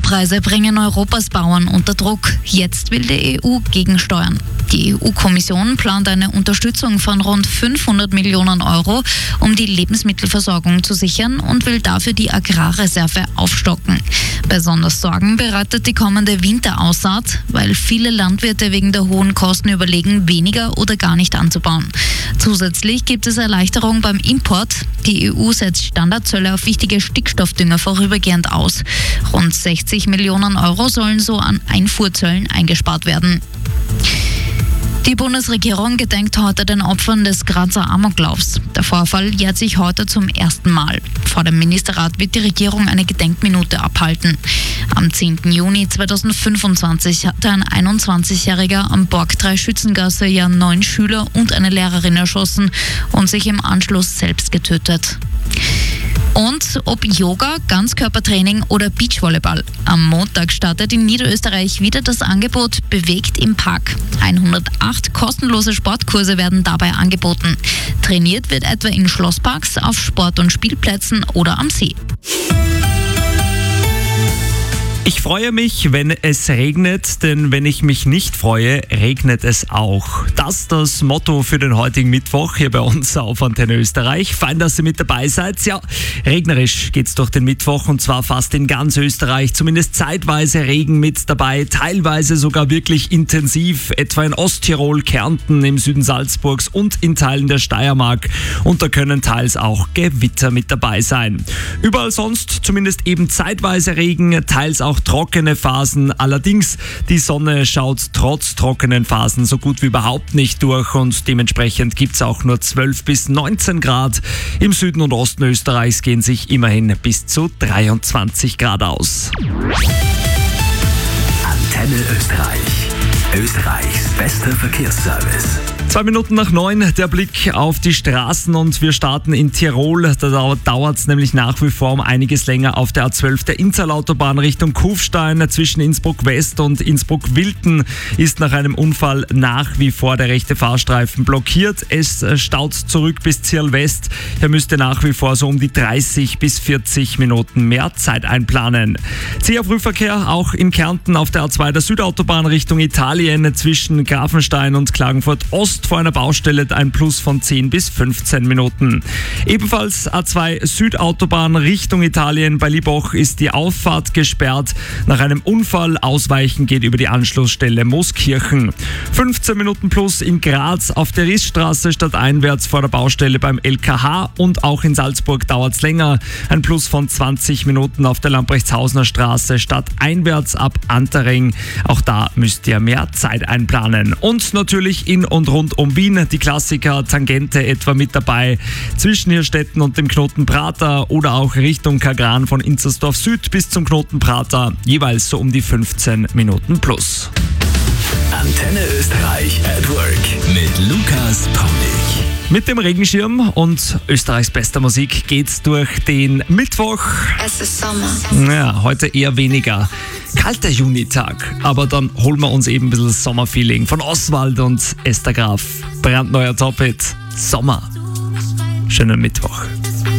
Strompreise bringen Europas Bauern unter Druck. Jetzt will die EU gegensteuern. Die EU-Kommission plant eine Unterstützung von rund 500 Millionen Euro, um die Lebensmittelversorgung zu sichern und will dafür die Agrarreserve aufstocken. Besonders Sorgen bereitet die kommende Winteraussaat, weil viele Landwirte wegen der hohen Kosten überlegen, weniger oder gar nicht anzubauen. Zusätzlich gibt es Erleichterung beim Import. Die EU setzt Standardzölle auf wichtige Stickstoffdünger vorübergehend aus. Rund 60 Millionen Euro sollen so an Einfuhrzöllen eingespart werden. Die Bundesregierung gedenkt heute den Opfern des Grazer Amoklaufs. Der Vorfall jährt sich heute zum ersten Mal. Vor dem Ministerrat wird die Regierung eine Gedenkminute abhalten. Am 10. Juni 2025 hatte ein 21-Jähriger am Borg-3-Schützengasse 9 Schüler und eine Lehrerin erschossen und sich im Anschluss selbst getötet. Und ob Yoga, Ganzkörpertraining oder Beachvolleyball. Am Montag startet in Niederösterreich wieder das Angebot Bewegt im Park. 108 kostenlose Sportkurse werden dabei angeboten. Trainiert wird etwa in Schlossparks, auf Sport- und Spielplätzen oder am See. Ich freue mich, wenn es regnet, denn wenn ich mich nicht freue, regnet es auch. Das ist das Motto für den heutigen Mittwoch hier bei uns auf Antenne Österreich. Fein, dass ihr mit dabei seid. Ja, regnerisch geht's durch den Mittwoch und zwar fast in ganz Österreich. Zumindest zeitweise Regen mit dabei, teilweise sogar wirklich intensiv, etwa in Osttirol, Kärnten, im Süden Salzburgs und in Teilen der Steiermark. Und da können teils auch Gewitter mit dabei sein. Überall sonst zumindest eben zeitweise Regen, teils auch trockene Phasen. Allerdings, die Sonne schaut trotz trockenen Phasen so gut wie überhaupt nicht durch und dementsprechend gibt es auch nur 12 bis 19 Grad. Im Süden und Osten Österreichs gehen sich immerhin bis zu 23 Grad aus. Antenne Österreich. Österreichs bester Verkehrsservice. 2 Minuten nach 9, der Blick auf die Straßen und wir starten in Tirol. Da dauert es nämlich nach wie vor um einiges länger auf der A12 der Innsalautobahn Richtung Kufstein. Zwischen Innsbruck West und Innsbruck Wilten ist nach einem Unfall nach wie vor der rechte Fahrstreifen blockiert. Es staut zurück bis Zirl West. Hier müsste nach wie vor so um die 30 bis 40 Minuten mehr Zeit einplanen. Zäher Frühverkehr auch in Kärnten auf der A2 der Südautobahn Richtung Italien zwischen Grafenstein und Klagenfurt Ost. Vor einer Baustelle ein Plus von 10 bis 15 Minuten. Ebenfalls A2 Südautobahn Richtung Italien. Bei Liebach ist die Auffahrt gesperrt. Nach einem Unfall ausweichen geht über die Anschlussstelle Mooskirchen. 15 Minuten plus in Graz auf der Rissstraße stadteinwärts vor der Baustelle beim LKH und auch in Salzburg dauert es länger. Ein Plus von 20 Minuten auf der Lamprechtshausener Straße stadteinwärts ab Antering. Auch da müsst ihr mehr Zeit einplanen. Und natürlich in und rund um Wien, die Klassiker Tangente etwa mit dabei, zwischen Hirstetten und dem Knoten Prater oder auch Richtung Kagran von Inzersdorf Süd bis zum Knoten Prater, jeweils so um die 15 Minuten plus. Antenne Österreich at Work mit Lukas Paulik. Mit dem Regenschirm und Österreichs bester Musik geht's durch den Mittwoch. Es ist Sommer. Ja, heute eher weniger. Kalter Junitag, aber dann holen wir uns eben ein bisschen Sommerfeeling von Oswald und Esther Graf. Brandneuer Top-Hit, Sommer. Schönen Mittwoch.